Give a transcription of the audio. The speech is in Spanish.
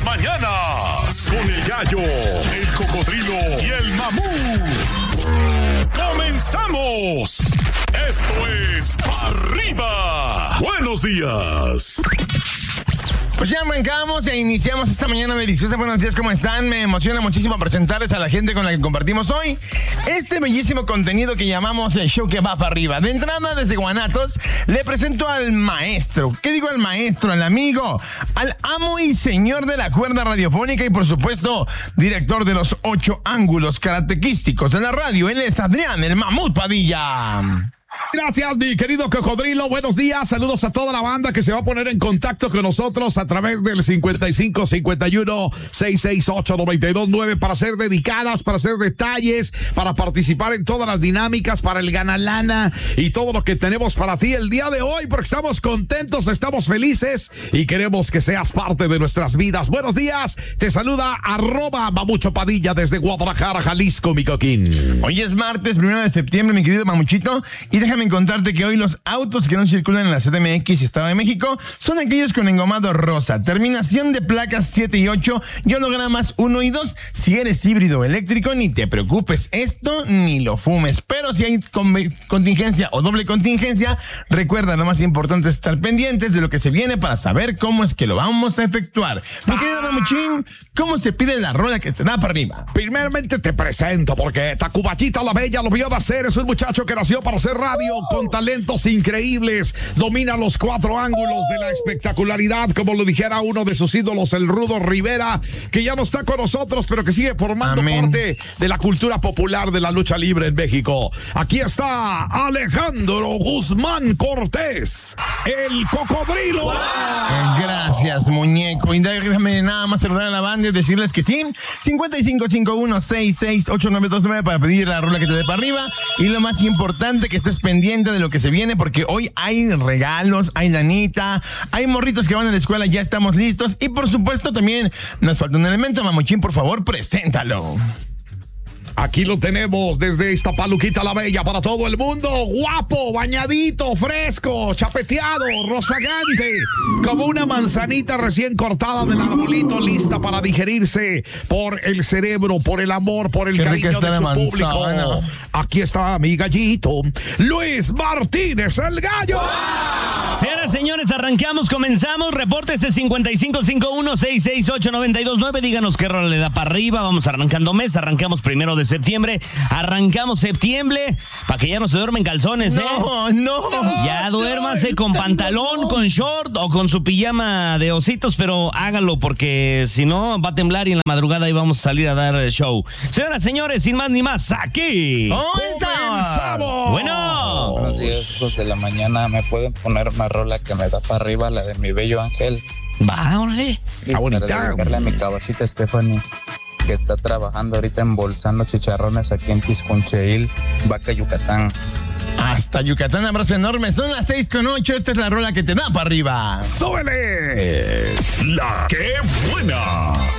mañanas con el gallo, el cocodrilo y el mamut. ¡Comenzamos! Esto es Arriba. Buenos días. Pues ya arrancamos e iniciamos esta mañana deliciosa. Buenos días, ¿cómo están? Me emociona muchísimo presentarles a la gente con la que compartimos hoy este bellísimo contenido que llamamos el show que va para arriba. De entrada, desde Guanatos, le presento al maestro. ¿Qué digo al maestro? Al amigo, al amo y señor de la cuerda radiofónica y, por supuesto, director de los 8 ángulos karatequísticos de la radio. Él es Adrián, el Mamut Padilla. Gracias, mi querido cocodrilo. Buenos días. Saludos a toda la banda que se va a poner en contacto con nosotros a través del 5551-668-929 para ser dedicadas, para hacer detalles, para participar en todas las dinámicas, para el ganalana y todo lo que tenemos para ti el día de hoy, porque estamos contentos, estamos felices y queremos que seas parte de nuestras vidas. Buenos días. Te saluda @Mamucho Padilla desde Guadalajara, Jalisco, mi coquín. Hoy es martes 1 de septiembre, mi querido Mamuchito, y déjame contarte que hoy los autos que no circulan en la CDMX y Estado de México son aquellos con engomado rosa, terminación de placas 7 y 8 y hologramas 1 y 2. Si eres híbrido eléctrico, ni te preocupes, esto ni lo fumes. Pero si hay contingencia o doble contingencia, recuerda, lo más importante es estar pendientes de lo que se viene para saber cómo es que lo vamos a efectuar. Mi querido Ramuchín, ¿cómo se pide la rola que te da para arriba? Primeramente te presento, porque Tacubachita la Bella lo vio nacer. Es un muchacho que nació para hacer radio con talentos increíbles. Domina los 4 ángulos de la espectacularidad, como lo dijera uno de sus ídolos, el Rudo Rivera, que ya no está con nosotros, pero que sigue formando parte de la cultura popular de la lucha libre en México. Aquí está Alejandro Guzmán Cortés, el cocodrilo. ¡Wow! Gracias, muñeco. Y déjame nada más saludar a la banda y decirles que sí, 5551-668-929 para pedir la rola que te dé para arriba. Y lo más importante, que estés pendiente de lo que se viene, porque hoy hay regalos, hay lanita, hay morritos que van a la escuela, ya estamos listos. Y por supuesto también nos falta un elemento. Mamuchín, por favor, preséntalo. Aquí lo tenemos desde Iztapaluquita la Bella para todo el mundo. Guapo, bañadito, fresco, chapeteado, rozagante, como una manzanita recién cortada del arbolito, lista para digerirse por el cerebro, por el amor, por el cariño de su público. Aquí está mi gallito, Luis Martínez, el gallo. Señoras, señores, arrancamos, comenzamos. Repórtese 5551-668-929. Díganos qué rola le da para arriba. Vamos arrancando mes, arrancamos 1 de septiembre. Arrancamos septiembre para que ya no se duermen calzones, No. Ya duérmase con pantalón, con short o con su pijama de ositos, pero hágalo porque si no va a temblar y en la madrugada ahí vamos a salir a dar show. Señoras, señores, sin más ni más, aquí ¡Comenzamos! Bueno. Buenos días, hijos de la mañana. ¿Me pueden poner una rola que me da para arriba, la de mi bello ángel? Va, órale. Para dedicarle a mi cabecita Stephanie, que está trabajando ahorita embolsando chicharrones aquí en Piscuncheil, Vaca, Yucatán. Hasta Yucatán, abrazo enorme. Son las 6:08. Esta es la rola que te da para arriba. ¡Súbele! La que buena.